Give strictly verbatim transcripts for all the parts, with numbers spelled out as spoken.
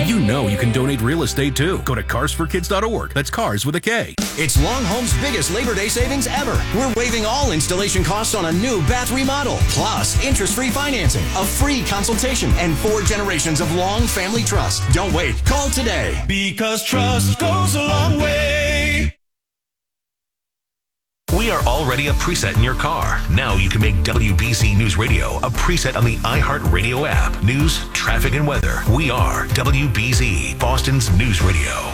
you know you can donate real estate too. Go to cars for kids dot org. That's cars with a K. It's Longhome's biggest Labor Day savings ever. We're waiving all installation costs on a new bath remodel, plus interest-free financing, a free consultation, and four generations of Long Family Trust. Don't wait. Call today. Because trust goes a long way. We are already a preset in your car. Now you can make W B Z News Radio a preset on the iHeartRadio app. News, traffic, and weather. We are W B Z, Boston's News Radio.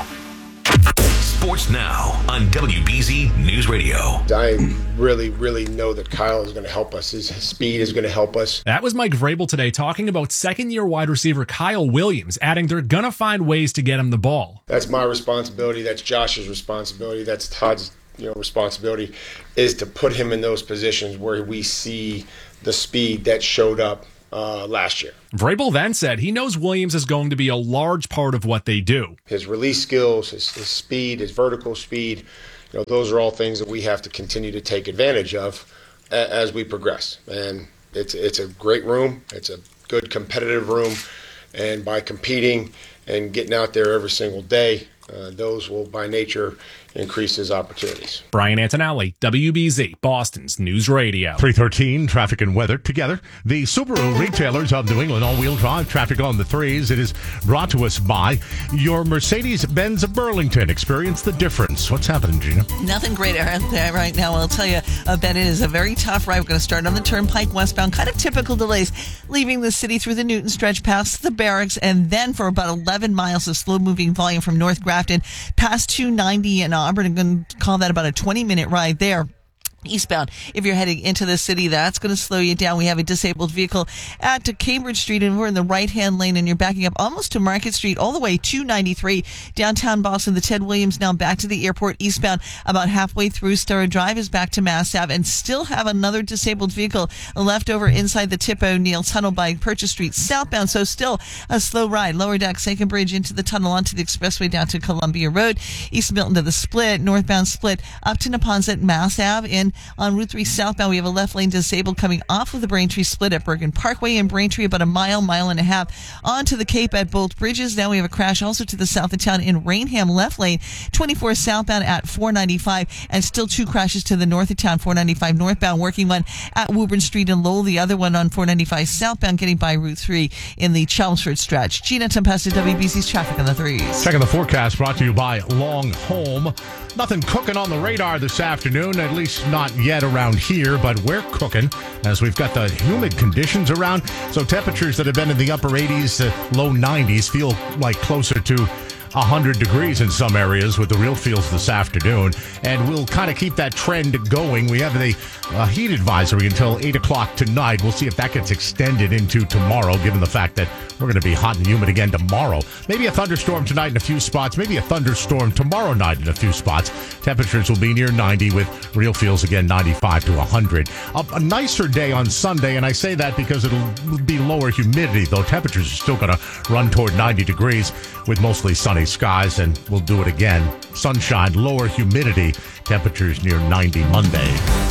Sports now on W B Z News Radio. I really, really know that Kyle is going to help us. His speed is going to help us. That was Mike Vrabel today talking about second-year wide receiver Kyle Williams, adding they're going to find ways to get him the ball. That's my responsibility. That's Josh's responsibility. That's Todd's you know, responsibility, is to put him in those positions where we see the speed that showed up uh, last year. Vrabel then said he knows Williams is going to be a large part of what they do. His release skills, his, his speed, his vertical speed, you know, those are all things that we have to continue to take advantage of a, as we progress. And it's it's a great room. It's a good competitive room. And by competing and getting out there every single day, uh, those will by nature increase his opportunities. Brian Antonelli, W B Z, Boston's News Radio. three thirteen, traffic and weather together. The Subaru retailers of New England, all-wheel drive traffic on the threes. It is brought to us by your Mercedes-Benz of Burlington. Experience the difference. What's happening, Gina? Nothing great out there right now. I'll tell you, uh, Ben, it is a very tough ride. We're going to start on the Turnpike westbound. Kind of typical delays, leaving the city through the Newton stretch past the barracks, and then for about eleven miles of slow-moving volume from North Grafton past two ninety and Auburn. I'm going to call that about a twenty-minute ride there. Eastbound, if you're heading into the city, that's going to slow you down. We have a disabled vehicle at Cambridge Street, and we're in the right-hand lane, and you're backing up almost to Market Street, all the way to ninety-three. Downtown Boston, the Ted Williams now back to the airport eastbound, about halfway through. Star Drive is back to Mass Ave, and still have another disabled vehicle left over inside the Tip O'Neill Tunnel by Purchase Street southbound, so still a slow ride. Lower deck, Second Bridge into the tunnel onto the expressway down to Columbia Road. East Milton to the Split, northbound Split up to Neponset, Mass Ave, and on Route three southbound, we have a left lane disabled coming off of the Braintree Split at Bergen Parkway and Braintree, about a mile, mile and a half onto the Cape at both bridges. Now we have a crash also to the south of town in Rainham, left lane, twenty-four southbound at four ninety-five, and still two crashes to the north of town, four ninety-five northbound, working one at Woburn Street in Lowell, the other one on four ninety-five southbound, getting by Route three in the Chelmsford stretch. Gina Tempesta, W B C's traffic on the threes. Checking the forecast, brought to you by Long Home. Nothing cooking on the radar this afternoon, at least not yet around here, but we're cooking as we've got the humid conditions around. So temperatures that have been in the upper eighties to low nineties feel like closer to one hundred degrees in some areas with the real feels this afternoon. And we'll kind of keep that trend going. We have the uh, heat advisory until eight o'clock tonight. We'll see if that gets extended into tomorrow, given the fact that we're going to be hot and humid again tomorrow. Maybe a thunderstorm tonight in a few spots. Maybe a thunderstorm tomorrow night in a few spots. Temperatures will be near ninety with real feels again ninety-five to one hundred. A, a nicer day on Sunday, and I say that because it'll be lower humidity, though temperatures are still going to run toward ninety degrees with mostly sunny skies, and we'll do it again. Sunshine, lower humidity, temperatures near ninety Monday.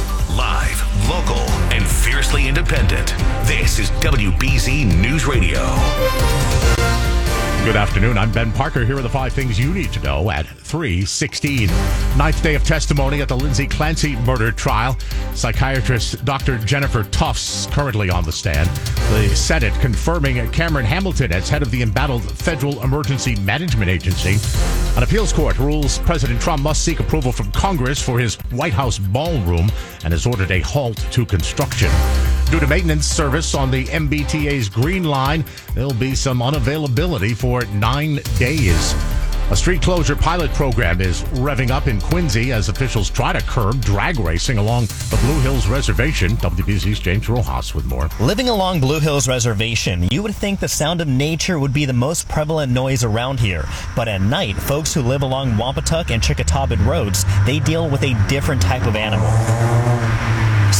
Live, local, and fiercely independent. This is W B Z News Radio. Good afternoon. I'm Ben Parker. Here are the five things you need to know at three sixteen. Ninth day of testimony at the Lindsay Clancy murder trial. Psychiatrist Doctor Jennifer Tufts currently on the stand. The Senate confirming Cameron Hamilton as head of the embattled Federal Emergency Management Agency. An appeals court rules President Trump must seek approval from Congress for his White House ballroom and has ordered a halt to construction. Due to maintenance service on the M B T A's Green Line, there'll be some unavailability for nine days. A street closure pilot program is revving up in Quincy as officials try to curb drag racing along the Blue Hills Reservation. W B Z's James Rojas with more. Living along Blue Hills Reservation, you would think the sound of nature would be the most prevalent noise around here. But at night, folks who live along Wampatuck and Chickatawbit roads, they deal with a different type of animal.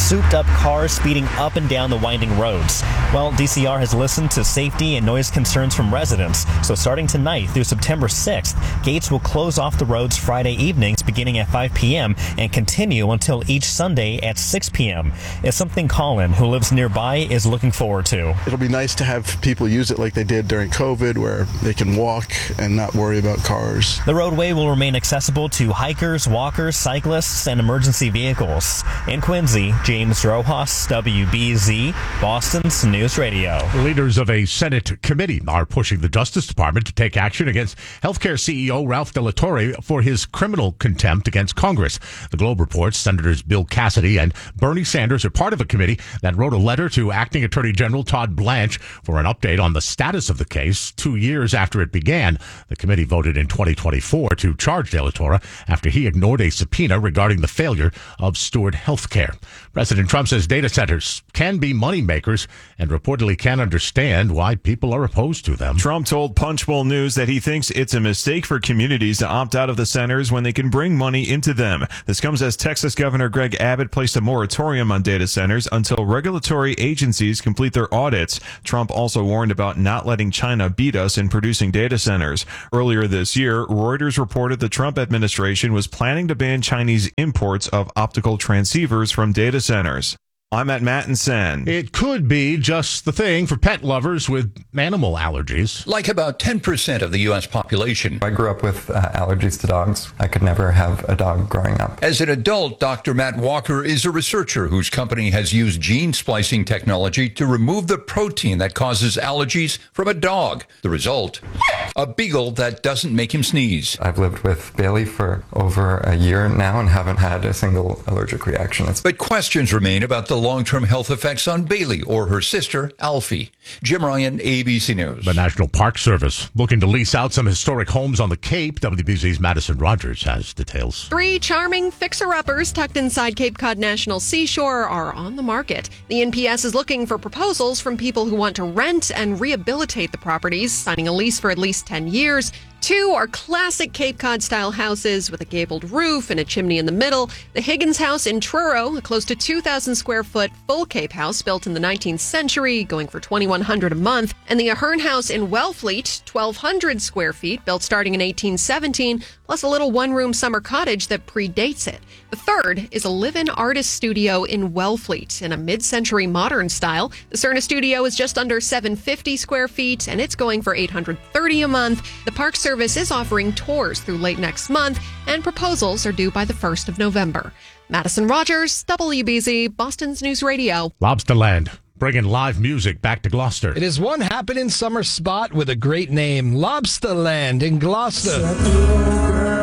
souped-up cars speeding up and down the winding roads. Well, D C R has listened to safety and noise concerns from residents, so starting tonight through September sixth, gates will close off the roads Friday evenings beginning at five p.m. and continue until each Sunday at six p.m. It's something Colin, who lives nearby, is looking forward to. It'll be nice to have people use it like they did during COVID, where they can walk and not worry about cars. The roadway will remain accessible to hikers, walkers, cyclists, and emergency vehicles. In Quincy, James Rojas, W B Z, Boston's News Radio. Leaders of a Senate committee are pushing the Justice Department to take action against healthcare C E O Ralph De La Torre for his criminal contempt against Congress. The Globe reports Senators Bill Cassidy and Bernie Sanders are part of a committee that wrote a letter to Acting Attorney General Todd Blanche for an update on the status of the case two years after it began. The committee voted in twenty twenty-four to charge De La Torre after he ignored a subpoena regarding the failure of Steward Healthcare. President Trump says data centers can be moneymakers and reportedly can't understand why people are opposed to them. Trump told Punchbowl News that he thinks it's a mistake for communities to opt out of the centers when they can bring money into them. This comes as Texas Governor Greg Abbott placed a moratorium on data centers until regulatory agencies complete their audits. Trump also warned about not letting China beat us in producing data centers. Earlier this year, Reuters reported the Trump administration was planning to ban Chinese imports of optical transceivers from data centers. I'm at Mattinson. It could be just the thing for pet lovers with animal allergies. Like about ten percent of the U S population. I grew up with uh, allergies to dogs. I could never have a dog growing up. As an adult, Doctor Matt Walker is a researcher whose company has used gene splicing technology to remove the protein that causes allergies from a dog. The result? A beagle that doesn't make him sneeze. I've lived with Bailey for over a year now and haven't had a single allergic reaction. It's- but questions remain about the long-term health effects on Bailey or her sister, Alfie. Jim Ryan, A B C News. The National Park Service looking to lease out some historic homes on the Cape. W B Z's Madison Rogers has details. Three charming fixer-uppers tucked inside Cape Cod National Seashore are on the market. The N P S is looking for proposals from people who want to rent and rehabilitate the properties, signing a lease for at least ten years. Two are classic Cape Cod-style houses with a gabled roof and a chimney in the middle. The Higgins House in Truro, a close to two thousand square foot full Cape house built in the nineteenth century, going for twenty-one hundred dollars a month. And the Ahern House in Wellfleet, twelve hundred square feet, built starting in eighteen seventeen, plus a little one-room summer cottage that predates it. The third is a live-in artist studio in Wellfleet in a mid-century modern style. The Cerna studio is just under seven hundred fifty square feet, and it's going for eight hundred thirty dollars a month. The Park Service is offering tours through late next month, and proposals are due by the first of November. Madison Rogers, W B Z, Boston's News Radio. Lobsterland, bringing live music back to Gloucester. It is one happening summer spot with a great name, Lobsterland in Gloucester.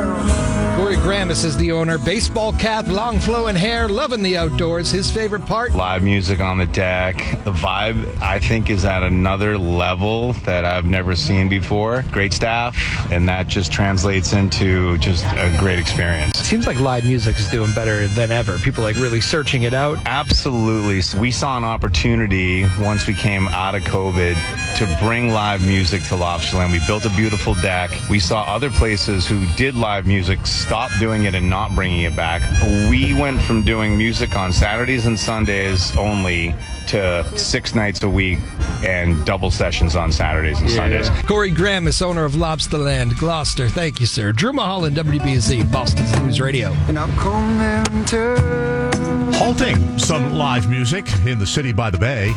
Corey Gramis is the owner. Baseball cap, long flowing hair, loving the outdoors. His favorite part? Live music on the deck. The vibe, I think, is at another level that I've never seen before. Great staff, and that just translates into just a great experience. It seems like live music is doing better than ever. People like really searching it out. Absolutely. So we saw an opportunity once we came out of COVID to bring live music to Lobsterland. We built a beautiful deck. We saw other places who did live music stop doing it and not bringing it back. We went from doing music on Saturdays and Sundays only to six nights a week and double sessions on Saturdays and yeah. Sundays. Corey Gramis, owner of Lobsterland, Gloucester. Thank you, sir. Drew Mulholland, W B Z, Boston's News Radio. And I'm coming to... Halting some live music in the city by the bay.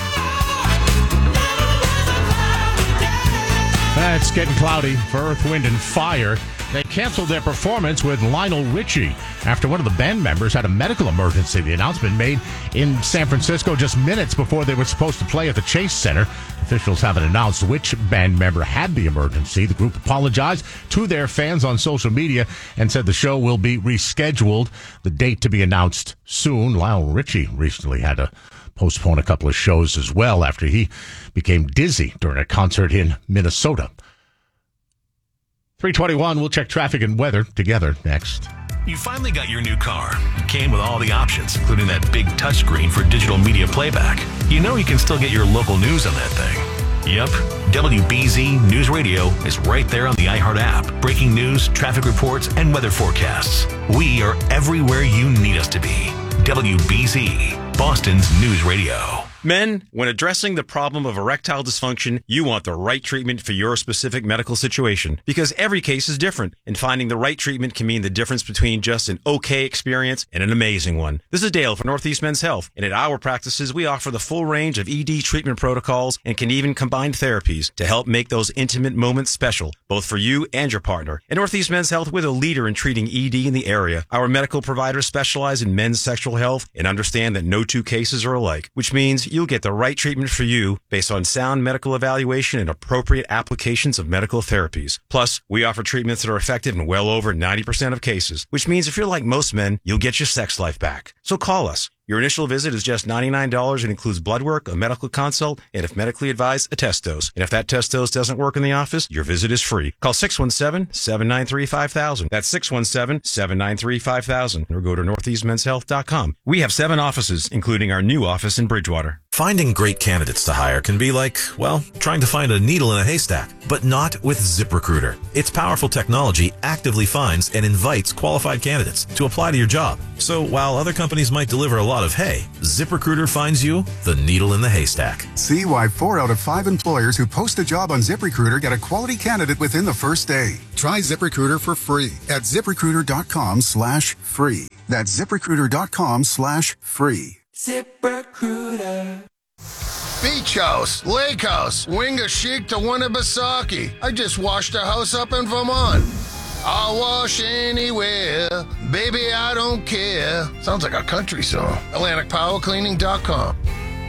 It's getting cloudy for Earth, Wind, and Fire. They canceled their performance with Lionel Richie after one of the band members had a medical emergency. The announcement made in San Francisco just minutes before they were supposed to play at the Chase Center. Officials haven't announced which band member had the emergency. The group apologized to their fans on social media and said the show will be rescheduled. The date to be announced soon. Lionel Richie recently had to postpone a couple of shows as well after he became dizzy during a concert in Minnesota. three twenty-one, we'll check traffic and weather together next. You finally got your new car. It came with all the options, including that big touchscreen for digital media playback. You know you can still get your local news on that thing. Yep, W B Z News Radio is right there on the iHeart app. Breaking news, traffic reports, and weather forecasts. We are everywhere you need us to be. W B Z, Boston's News Radio. Men, when addressing the problem of erectile dysfunction, you want the right treatment for your specific medical situation because every case is different, and finding the right treatment can mean the difference between just an okay experience and an amazing one. This is Dale for Northeast Men's Health, and at our practices, we offer the full range of E D treatment protocols and can even combine therapies to help make those intimate moments special, both for you and your partner. At Northeast Men's Health, we're the leader in treating E D in the area. Our medical providers specialize in men's sexual health and understand that no two cases are alike, which means you'll get the right treatment for you based on sound medical evaluation and appropriate applications of medical therapies. Plus, we offer treatments that are effective in well over ninety percent of cases, which means if you're like most men, you'll get your sex life back. So call us. Your initial visit is just ninety-nine dollars and includes blood work, a medical consult, and if medically advised, a test dose. And if that test dose doesn't work in the office, your visit is free. Call six one seven, seven nine three, five thousand. That's six one seven, seven nine three, five thousand. Or go to northeast men's health dot com. We have seven offices, including our new office in Bridgewater. Finding great candidates to hire can be like, well, trying to find a needle in a haystack, but not with ZipRecruiter. Its powerful technology actively finds and invites qualified candidates to apply to your job. So while other companies might deliver a lot of hay, ZipRecruiter finds you the needle in the haystack. See why four out of five employers who post a job on ZipRecruiter get a quality candidate within the first day. Try ZipRecruiter for free at ZipRecruiter.com slash free. That's ZipRecruiter.com slash free. ZipRecruiter. Beach house, lake house, Winga Chic to Winnipesaukee. I just washed a house up in Vermont. I'll wash anywhere, baby, I don't care. Sounds like a country song. Atlantic Power Cleaning dot com.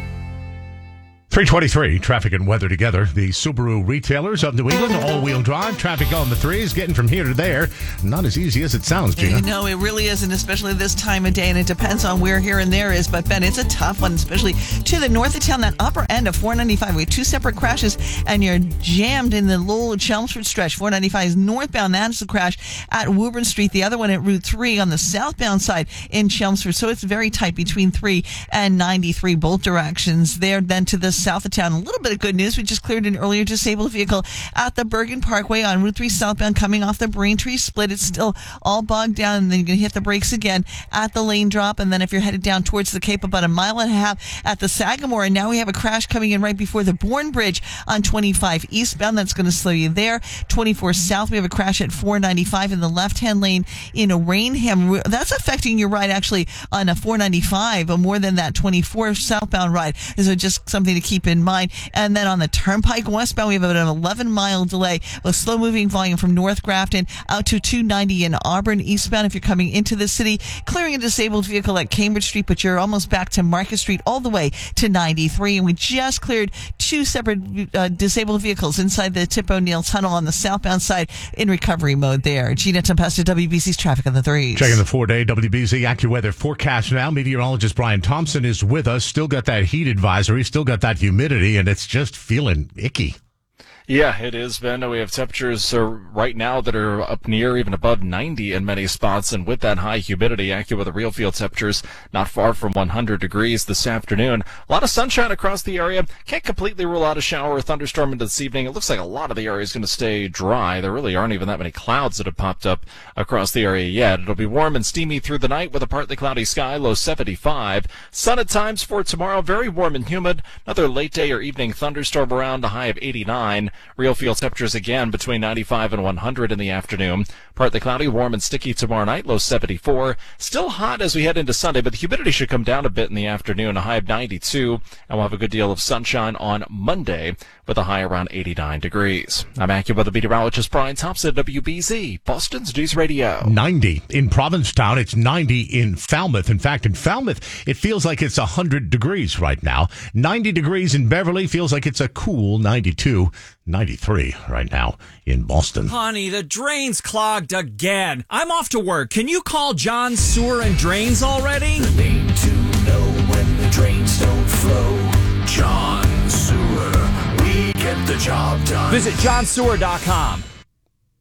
three twenty-three, traffic and weather together. The Subaru retailers of New England, all-wheel drive, traffic on the threes, getting from here to there. Not as easy as it sounds, Gina. No, it really isn't, especially this time of day, and it depends on where here and there is. But, Ben, it's a tough one, especially to the north of town, that upper end of four ninety-five. We have two separate crashes, and you're jammed in the Lowell Chelmsford stretch. four ninety-five is northbound. That's the crash at Woburn Street. The other one at Route three on the southbound side in Chelmsford. So it's very tight between three and ninety-three, both directions. There, then to the south of town. A little bit of good news. We just cleared an earlier disabled vehicle at the Bergen Parkway on Route three southbound coming off the Braintree split. It's still all bogged down, and then you're going to hit the brakes again at the lane drop. And then if you're headed down towards the Cape, about a mile and a half at the Sagamore. And now we have a crash coming in right before the Bourne Bridge on twenty-five eastbound. That's going to slow you there. twenty-four south, we have a crash at four ninety-five in the left-hand lane in Rainham. That's affecting your ride actually on a four ninety-five, more than that twenty-four southbound ride. So just something to keep in mind. And then on the Turnpike westbound, we have about an eleven mile delay with slow moving volume from North Grafton out to two ninety in Auburn eastbound. If you're coming into the city, clearing a disabled vehicle at Cambridge Street, but you're almost back to Market Street all the way to ninety-three. And we just cleared two separate uh, disabled vehicles inside the Tip O'Neill Tunnel on the southbound side in recovery mode there. Gina Tempesta, W B C's traffic on the threes. Checking the four-day W B C AccuWeather forecast now. Meteorologist Brian Thompson is with us. Still got that heat advisory, still got that humidity, and it's just feeling icky. Yeah, it is, Ben. We have temperatures uh, right now that are up near, even above ninety in many spots, and with that high humidity, AccuWeather real field temperatures not far from one hundred degrees this afternoon. A lot of sunshine across the area. Can't completely rule out a shower or thunderstorm into this evening. It looks like a lot of the area is going to stay dry. There really aren't even that many clouds that have popped up across the area yet. It'll be warm and steamy through the night with a partly cloudy sky, low seventy-five. Sun at times for tomorrow, very warm and humid. Another late day or evening thunderstorm around, a high of eighty-nine. Real field temperatures again between ninety-five and one hundred in the afternoon. Partly cloudy, warm and sticky tomorrow night, low seventy-four. Still hot as we head into Sunday, but the humidity should come down a bit in the afternoon, a high of ninety-two. And we'll have a good deal of sunshine on Monday with a high around eighty-nine degrees. I'm AccuWeather meteorologist Brian Thompson, W B Z, Boston's News Radio. ninety in Provincetown. It's ninety in Falmouth. In fact, in Falmouth, it feels like it's one hundred degrees right now. ninety degrees in Beverly feels like it's a cool ninety-two. ninety-three right now in Boston. Honey, the drain's clogged again. I'm off to work. Can you call John Sewer and Drains already? The name to know when the drains don't flow. John Sewer. We get the job done. Visit john sewer dot com.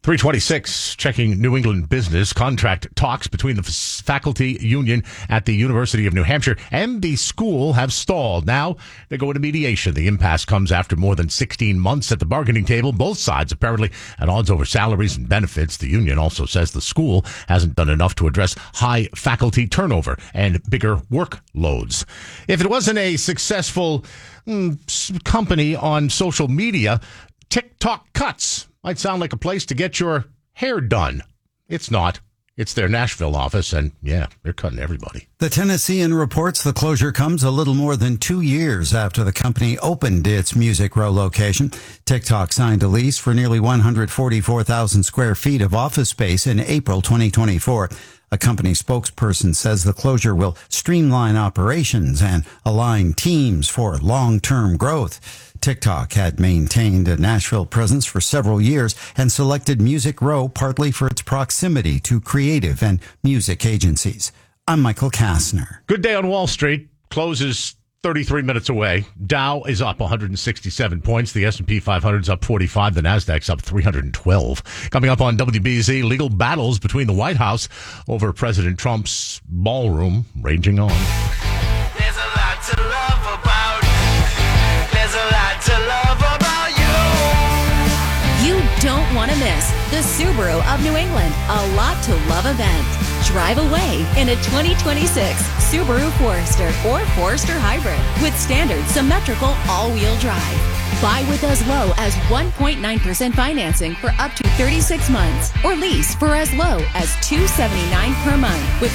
three twenty-six, checking New England business. Contract talks between the f- faculty union at the University of New Hampshire and the school have stalled. Now they go into mediation. The impasse comes after more than sixteen months at the bargaining table. Both sides apparently at odds over salaries and benefits. The union also says the school hasn't done enough to address high faculty turnover and bigger workloads. If it wasn't a successful mm, company on social media, TikTok Cuts might sound like a place to get your hair done. It's not. It's their Nashville office, and yeah, they're cutting everybody. The Tennessean reports the closure comes a little more than two years after the company opened its Music Row location. TikTok signed a lease for nearly one hundred forty-four thousand square feet of office space in April twenty twenty-four. A company spokesperson says the closure will streamline operations and align teams for long-term growth. TikTok had maintained a Nashville presence for several years and selected Music Row partly for its proximity to creative and music agencies. I'm Michael Kastner. Good day on Wall Street. Closes thirty-three minutes away. Dow is up one hundred sixty-seven points. The S and P five hundred is up forty-five. The Nasdaq's up three hundred twelve. Coming up on W B Z, legal battles between the White House over President Trump's ballroom raging on. There's a lot to love about. There's a lot to love about you. You don't want to miss the Subaru of New England A Lot to Love event. Drive away in a twenty twenty-six Subaru Forester or Forester Hybrid with standard symmetrical all-wheel drive. Buy with as low as one point nine percent financing for up to thirty-six months or lease for as low as two hundred seventy-nine dollars per month with